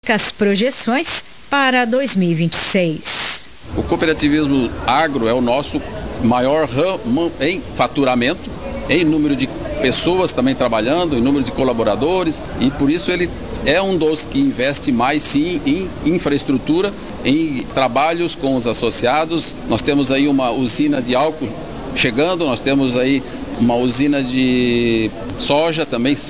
as projeções para 2026. O cooperativismo agro é o nosso maior ramo em faturamento, em número de pessoas também trabalhando, em número de colaboradores, e por isso ele é um dos que investe mais sim em infraestrutura, em trabalhos com os associados. Nós temos aí uma usina de álcool chegando, nós temos aí uma usina de soja também